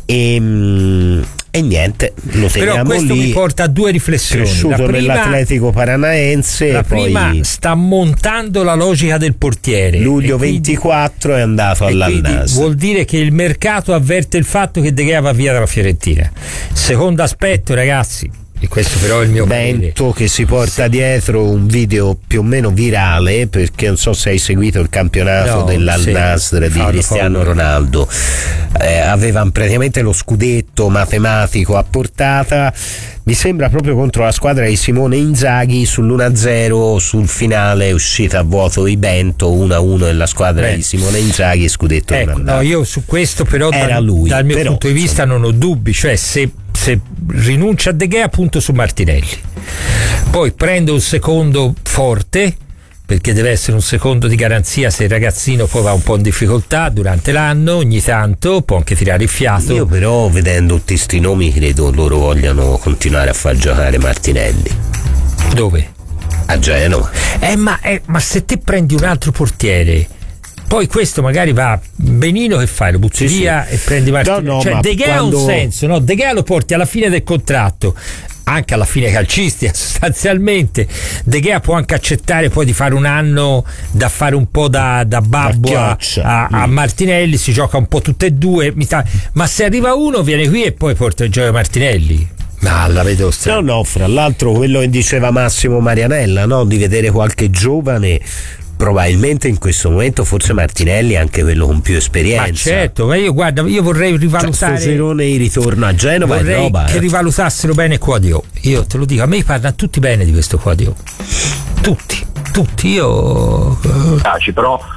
e niente, lo teniamo lì. Però questo mi porta a due riflessioni. Cresciuto nell'Atletico Paranaense. La prima, sta montando la logica del portiere. Luglio 24 è andato all'Al-Nassr. Vuol dire che il mercato avverte il fatto che De Gea va via dalla Fiorentina. Secondo aspetto, ragazzi, e questo però è il mio Bento che si porta dietro un video più o meno virale, perché non so se hai seguito il campionato dell'Al-Nassr di Cristiano Ronaldo. Aveva praticamente lo scudetto matematico a portata, mi sembra proprio contro la squadra di Simone Inzaghi. Sull'1-0 sul finale è uscita a vuoto di Bento, 1-1 nella squadra di Simone Inzaghi, scudetto no, io su questo però era lui, dal mio punto di vista non ho dubbi, cioè se rinuncia a De Gea appunto su Martinelli, poi prende un secondo forte, perché deve essere un secondo di garanzia se il ragazzino poi va un po' in difficoltà durante l'anno, ogni tanto può anche tirare il fiato. Io però vedendo tutti sti nomi credo loro vogliano continuare a far giocare Martinelli. Dove? A Genova. Ma se te prendi un altro portiere, poi questo magari va benino, che fai? Lo butti via e prendi Martinelli. No, cioè De Gea ha un senso, no? De Gea lo porti alla fine del contratto, anche alla fine calcistica sostanzialmente. De Gea può anche accettare poi di fare un anno da fare un po' da babbo a Martinelli, si gioca un po' tutte e due, ma se arriva uno viene qui e poi porta il gioco Martinelli. Ma la vedo strana. No, fra l'altro quello che diceva Massimo Marianella, no? Di vedere qualche giovane. Probabilmente in questo momento forse Martinelli è anche quello con più esperienza. Ma certo, ma io vorrei rivalutare. Sto girone di ritorno a Genova vorrei è roba. Che rivalutassero bene Quadio. Io te lo dico, a me parlano tutti bene di questo Quadio. Tutti. Io. Però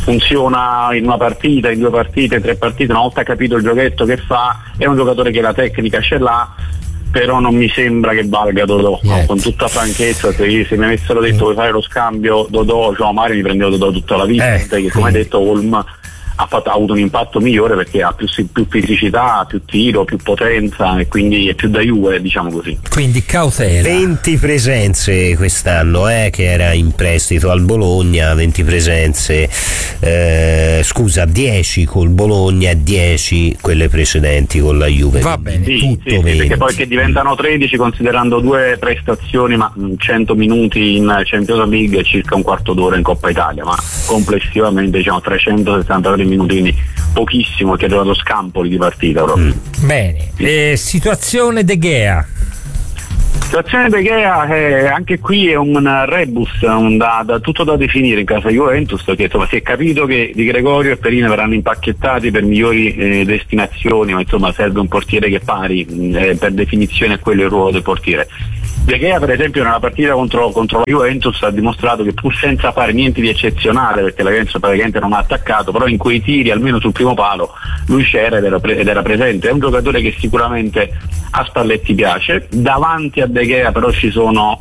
funziona in una partita, in 2 partite, in 3 partite, una volta capito il giochetto che fa, è un giocatore che la tecnica ce l'ha, però non mi sembra che valga Dodò, con tutta franchezza. Se mi avessero detto vuoi fare lo scambio Dodò, magari mi prendevo Dodò tutta la vita, perché come hai detto Holm ha avuto un impatto migliore perché ha più fisicità, più tiro, più potenza e quindi è più da Juve, diciamo così. Quindi cautela. 20 presenze quest'anno, che era in prestito al Bologna, 20 presenze, 10 col Bologna e 10 quelle precedenti con la Juve. Va bene, sì, perché poi che diventano 13 considerando 2 prestazioni, ma 100 minuti in Champions League e circa un quarto d'ora in Coppa Italia, ma complessivamente 360 minuti, quindi pochissimo, che ha giocato scampoli di partita proprio. Bene, situazione De Gea. Situazione De Gea, anche qui è un rebus, tutto da definire in casa Juventus, perché insomma si è capito che Di Gregorio e Perin verranno impacchettati per migliori destinazioni, ma insomma serve un portiere che pari, per definizione è quello il ruolo del portiere. De Gea per esempio nella partita contro la Juventus ha dimostrato che pur senza fare niente di eccezionale, perché la Juventus praticamente non ha attaccato, però in quei tiri almeno sul primo palo lui c'era ed era presente. È un giocatore che sicuramente a Spalletti piace. Davanti a De Gea però ci sono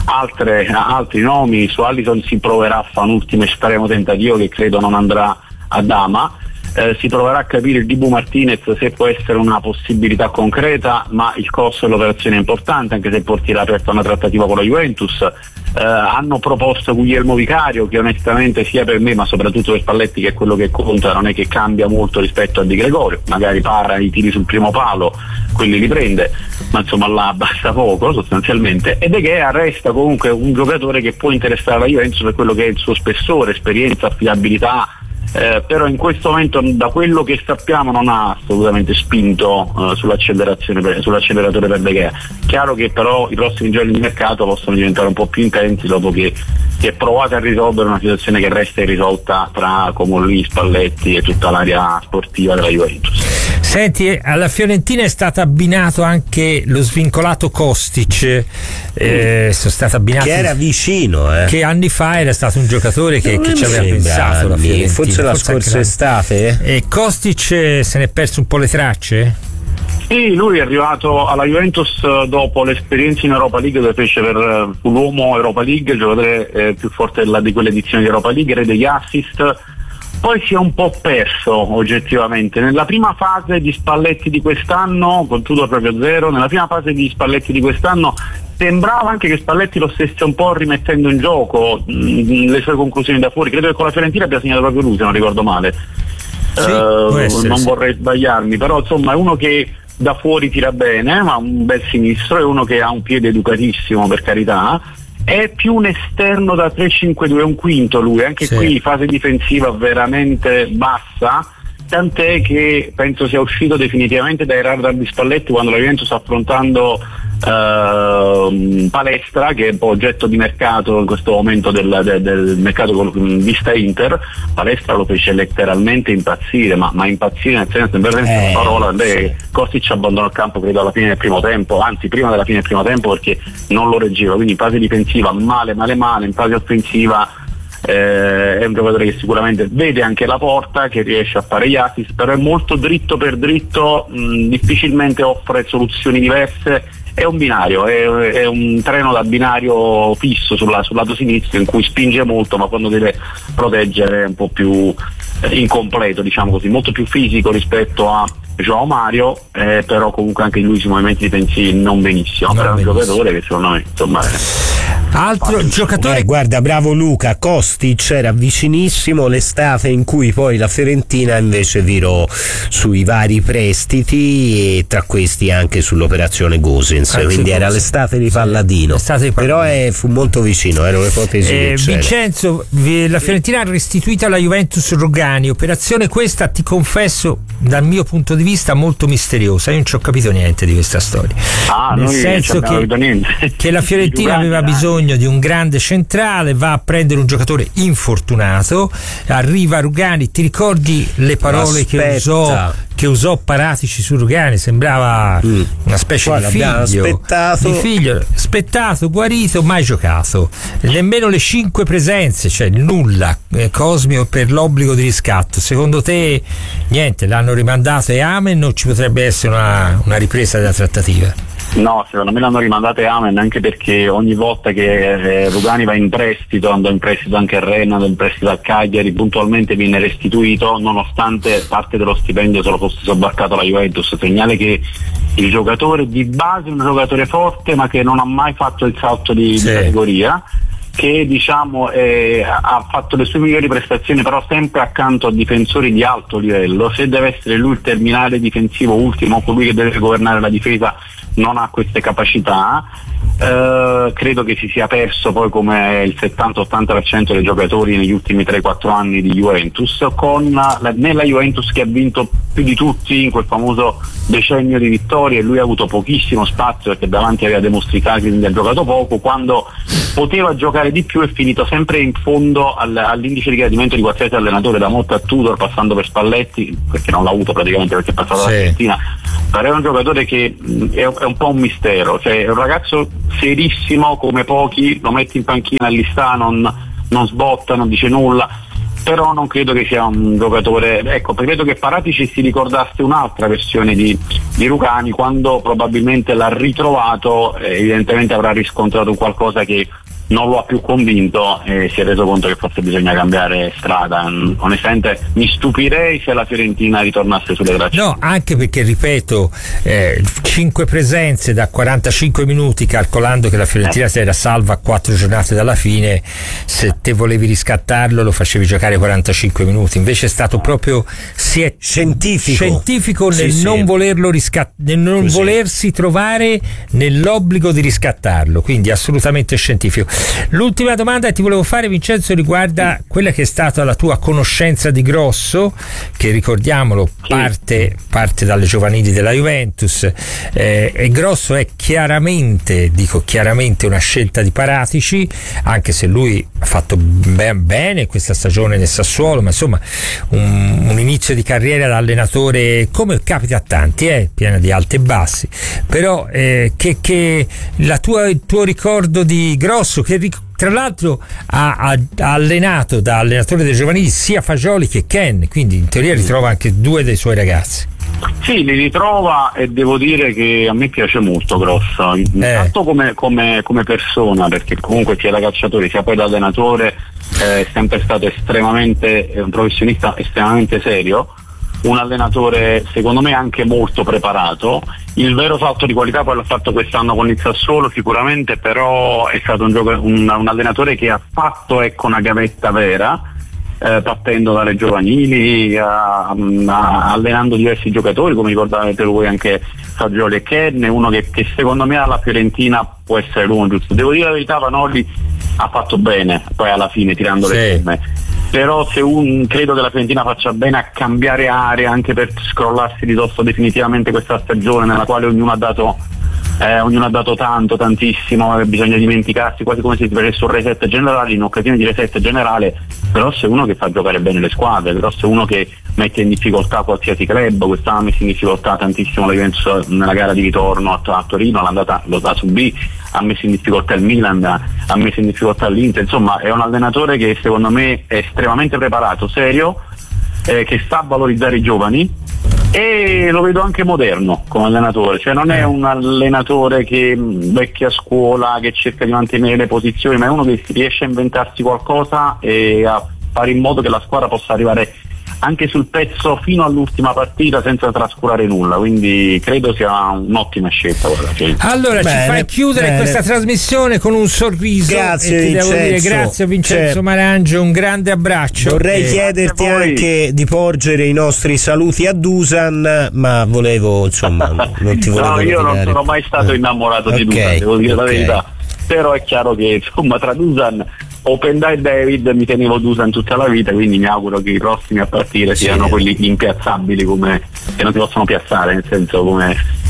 altri nomi. Su Alisson si proverà a fare un ultimo estremo tentativo che credo non andrà a Dama. Si proverà a capire il Dibu Martinez se può essere una possibilità concreta, ma il costo dell'operazione è importante, anche se il portiere ha aperto una trattativa con la Juventus. Hanno proposto Guglielmo Vicario, che onestamente sia per me ma soprattutto per Spalletti, che è quello che conta, non è che cambia molto rispetto a Di Gregorio, magari para i tiri sul primo palo, quelli li prende, ma insomma là basta poco sostanzialmente. E De Gea resta comunque un giocatore che può interessare la Juventus per quello che è il suo spessore, esperienza, affidabilità. Però in questo momento, da quello che sappiamo, non ha assolutamente spinto sull'acceleratore per De Gea. Chiaro che però i prossimi giorni di mercato possono diventare un po' più intensi dopo che si è provato a risolvere una situazione che resta irrisolta tra Comolli, Spalletti e tutta l'area sportiva della Juventus. Senti, alla Fiorentina è stato abbinato anche lo svincolato Kostic, sono stato abbinato, che era vicino, che anni fa era stato un giocatore che ci aveva pensato la Fiorentina, forse la scorsa estate. E Kostic se ne è perso un po' le tracce? Sì, lui è arrivato alla Juventus dopo l'esperienza in Europa League, dove fece fu l'uomo Europa League, il giocatore più forte di quell'edizione di Europa League, degli assist. Poi si è un po' perso oggettivamente. Nella prima fase di Spalletti di quest'anno, con Tudor proprio zero, nella prima fase di Spalletti di quest'anno sembrava anche che Spalletti lo stesse un po' rimettendo in gioco, le sue conclusioni da fuori. Credo che con la Fiorentina abbia segnato proprio lui, se non ricordo male. Sì, non vorrei sbagliarmi, però insomma è uno che da fuori tira bene, ma un bel sinistro, è uno che ha un piede educatissimo, per carità. È più un esterno da 3-5-2, è un quinto lui, anche qui fase difensiva veramente bassa, tant'è che penso sia uscito definitivamente dai radar di Spalletti quando la Juventus sta affrontando Palestra, che è un po' oggetto di mercato in questo momento del mercato con vista Inter. Palestra lo fece letteralmente impazzire, ma impazzire nel senso, in una parola, Kostic abbandonò il campo credo alla fine del primo tempo, anzi prima della fine del primo tempo, perché non lo reggeva. Quindi in fase difensiva male, in fase offensiva è un giocatore che sicuramente vede anche la porta, che riesce a fare gli assist, però è molto dritto per dritto, difficilmente offre soluzioni diverse. È un binario, è un treno da binario fisso sul lato sinistro, in cui spinge molto, ma quando deve proteggere è un po' più incompleto, diciamo così, molto più fisico rispetto a João Mario, però comunque anche lui sui movimenti difensivi non benissimo, però è un giocatore che secondo me insomma altro giocatore. Guarda, bravo Luca, Kostic era vicinissimo l'estate in cui poi la Fiorentina invece virò sui vari prestiti, e tra questi anche sull'operazione Gosens, quindi era l'estate di Palladino, però fu molto vicino, era un'ipotesi. Vincenzo, la Fiorentina ha restituito alla Juventus Rugani, operazione questa, ti confesso, dal mio punto di vista molto misteriosa. Io non ci ho capito niente di questa storia, nel senso che la Fiorentina aveva bisogno di un grande centrale, va a prendere un giocatore infortunato, arriva Rugani, ti ricordi le parole che usò che usò Paratici su Rugani, sembrava una specie di figlio aspettato, guarito, mai giocato, nemmeno le 5 presenze, cioè nulla, Cosmio per l'obbligo di riscatto. Secondo te niente, l'hanno rimandato e amen, non ci potrebbe essere una ripresa della trattativa? No, secondo me l'hanno rimandato e amen, anche perché ogni volta che Rugani va in prestito, andò in prestito anche a Rennes, andò in prestito a Cagliari, puntualmente viene restituito nonostante parte dello stipendio se lo fosse sobbarcato la Juventus, segnale che il giocatore di base è un giocatore forte ma che non ha mai fatto il salto di categoria, che diciamo ha fatto le sue migliori prestazioni però sempre accanto a difensori di alto livello. Se deve essere lui il terminale difensivo ultimo, colui che deve governare la difesa, non ha queste capacità. Credo che si sia perso poi come il 70-80% dei giocatori negli ultimi 3-4 anni di Juventus, con nella Juventus che ha vinto più di tutti in quel famoso decennio di vittorie, e lui ha avuto pochissimo spazio perché davanti aveva dei mostricati, quindi ha giocato poco. Quando poteva giocare di più è finito sempre in fondo all'indice di gradimento di qualsiasi allenatore, da Motta a Tudor, passando per Spalletti, perché non l'ha avuto praticamente perché è passato dall'Argentina. Però è un giocatore che è un po' un mistero, cioè è un ragazzo serissimo come pochi, lo metti in panchina lì sta, non sbotta, non dice nulla, però non credo che sia un giocatore, ecco, credo che Paratici si ricordasse un'altra versione di Rugani, quando probabilmente l'ha ritrovato, evidentemente avrà riscontrato qualcosa che non lo ha più convinto e si è reso conto che forse bisogna cambiare strada. Onestamente mi stupirei se la Fiorentina ritornasse sulle tracce. No, anche perché, ripeto, 5 presenze da 45 minuti, calcolando che la Fiorentina si era salva a 4 giornate dalla fine, se te volevi riscattarlo lo facevi giocare 45 minuti, invece è stato proprio scientifico nel non volerlo nel non volersi trovare nell'obbligo di riscattarlo, quindi assolutamente scientifico. L'ultima domanda che ti volevo fare, Vincenzo, riguarda quella che è stata la tua conoscenza di Grosso, che ricordiamolo parte dalle giovanili della Juventus, e Grosso è chiaramente una scelta di Paratici, anche se lui ha fatto bene questa stagione nel Sassuolo, ma insomma un inizio di carriera da allenatore, come capita a tanti, piena di alti e bassi, però che il tuo ricordo di Grosso, che tra l'altro ha allenato da allenatore dei giovanili sia Fagioli che Ken, quindi in teoria ritrova anche 2 dei suoi ragazzi. Sì, li ritrova, e devo dire che a me piace molto Grosso, intanto come persona, perché comunque sia da calciatore sia poi da allenatore è sempre stato un professionista estremamente serio, un allenatore secondo me anche molto preparato. Il vero salto di qualità poi l'ha fatto quest'anno con il Sassuolo sicuramente, però è stato un allenatore che ha fatto una gavetta vera, partendo dalle giovanili, allenando diversi giocatori, come ricordavate voi anche Fagioli e Ken, uno che secondo me alla Fiorentina può essere l'uomo giusto. Devo dire la verità, Vanoli ha fatto bene poi alla fine tirando le somme, però credo che la Fiorentina faccia bene a cambiare area, anche per scrollarsi di dosso definitivamente questa stagione nella quale ognuno ha dato tantissimo, bisogna dimenticarsi, quasi come se si facesse un reset generale, in occasione di reset generale. Però se uno che fa giocare bene le squadre, però se uno che mette in difficoltà qualsiasi club, quest'anno ha messo in difficoltà tantissimo la Juventus nella gara di ritorno a Torino, lo subì, ha messo in difficoltà il Milan, ha messo in difficoltà l'Inter, insomma è un allenatore che secondo me è estremamente preparato, serio, che sa valorizzare i giovani, e lo vedo anche moderno come allenatore, cioè non è un allenatore che vecchia scuola, che cerca di mantenere le posizioni, ma è uno che riesce a inventarsi qualcosa e a fare in modo che la squadra possa arrivare anche sul pezzo fino all'ultima partita senza trascurare nulla, quindi credo sia un'ottima scelta. Allora ci fai chiudere questa trasmissione con un sorriso. Grazie, e ti Vincenzo. Devo dire grazie a Vincenzo Marangio, un grande abbraccio. Vorrei chiederti anche di porgere i nostri saluti a Dusan, ma volevo, insomma, non ti volevo io non sono mai stato innamorato di Dusan, devo dire la verità, però è chiaro che insomma tra Dusan, Openda e David mi tenevo Dusan tutta la vita, quindi mi auguro che i prossimi a partire siano quelli impiazzabili, come che non si possono piazzare, nel senso come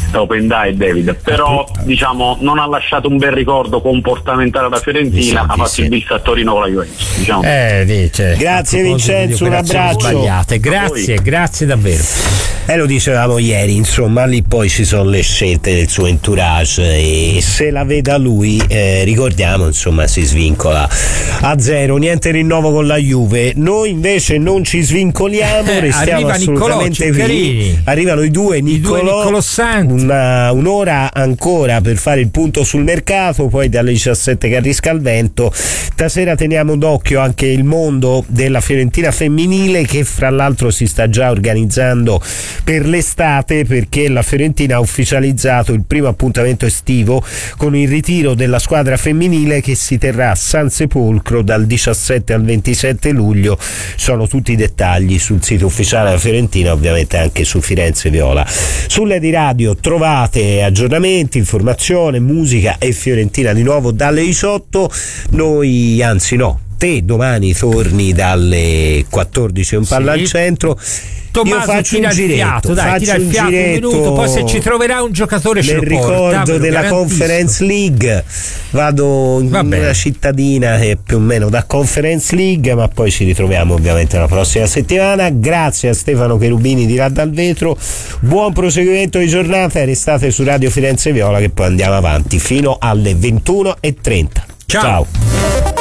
Openda e David, però diciamo non ha lasciato un bel ricordo comportamentale alla Fiorentina, ha fatto il bis a Torino con la Juventus, diciamo. Grazie Vincenzo, un abbraccio. Grazie davvero. Lo dicevamo ieri, insomma, lì poi ci sono le scelte del suo entourage e se la veda lui, ricordiamo, insomma, si svincola a 0, niente rinnovo con la Juve. Noi invece non ci svincoliamo, restiamo assolutamente qui. Arrivano i due Niccolò Santi. Un'ora ancora per fare il punto sul mercato, poi dalle 17 che arrisca il vento. Stasera teniamo d'occhio anche il mondo della Fiorentina femminile, che fra l'altro si sta già organizzando per l'estate, perché la Fiorentina ha ufficializzato il primo appuntamento estivo con il ritiro della squadra femminile che si terrà a San Sepolcro dal 17 al 27 luglio. Sono tutti i dettagli sul sito ufficiale della Fiorentina, ovviamente anche su Firenze Viola. Sulle di radio trovate aggiornamenti, informazione, musica e Fiorentina di nuovo dalle 18. Noi, anzi no, te domani torni dalle 14 un palla al centro. Tommaso, faccio tira un giretto, il fiato, un minuto, poi se ci troverà un giocatore ce lo porta. Nel ricordo della Conference League vado in una cittadina che è più o meno da Conference League, ma poi ci ritroviamo ovviamente la prossima settimana. Grazie a Stefano Cherubini di là dal vetro, buon proseguimento di giornata e restate su Radio Firenze Viola, che poi andiamo avanti fino alle 21:30. Ciao.